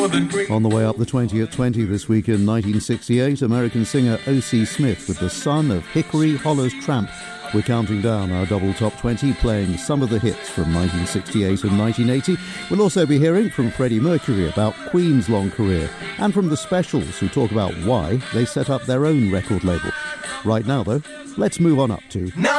On the way up the 20 at 20 this week in 1968, American singer O.C. Smith with The Son of Hickory Hollow's Tramp. We're counting down our double top 20, playing some of the hits from 1968 and 1980. We'll also be hearing from Freddie Mercury about Queen's long career, and from the Specials, who talk about why they set up their own record label. Right now, though, let's move on up to...